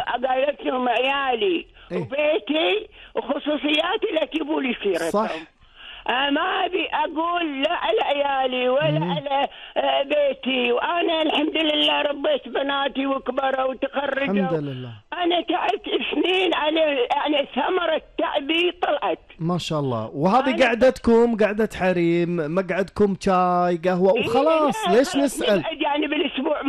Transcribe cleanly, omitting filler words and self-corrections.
قالت لهم عيالي وبيتي وخصوصياتي لا تجيبوا لي سيرتهم. صح. ما أبي أقول لا على عيالي ولا على بيتي، وأنا الحمد لله ربيت بناتي وكبروا وتخرجوا الحمد لله. أنا تعبت سنين على يعني ثمرة تعبي طلعت ما شاء الله. وهذه قعدتكم قعدة حريم، مقعدكم شاي قهوة وخلاص. ليش نسأل؟ يعني